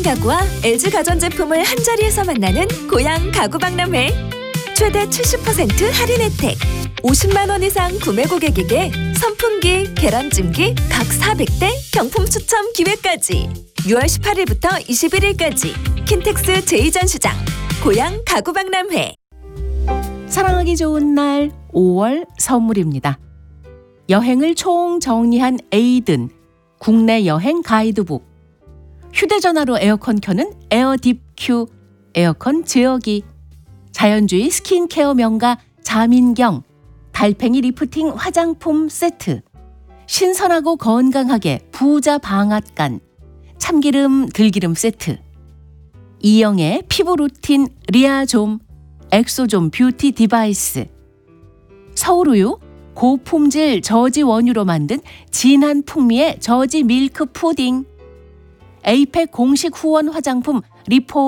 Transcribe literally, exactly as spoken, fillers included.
가구와 엘지 가전제품을 한자리에서 만나는 고양 가구박람회. 최대 칠십 퍼센트 할인 혜택. 오십만 원 이상 구매 고객에게 선풍기, 계란찜기 각 사백 대 경품 추첨 기회까지. 유월 십팔일부터 이십일일까지 킨텍스 제이 전시장 고양 가구박람회. 사랑하기 좋은 날 오월 선물입니다. 여행을 총정리한 에이든 국내 여행 가이드북. 휴대전화로 에어컨 켜는 에어딥큐 에어컨 제어기. 자연주의 스킨케어 명가 자민경 달팽이 리프팅 화장품 세트. 신선하고 건강하게 부자 방앗간 참기름 들기름 세트. 이영의 피부 루틴 리아좀 엑소좀 뷰티 디바이스. 서울우유 고품질 저지 원유로 만든 진한 풍미의 저지 밀크 푸딩. 에이펙 공식 후원 화장품 리포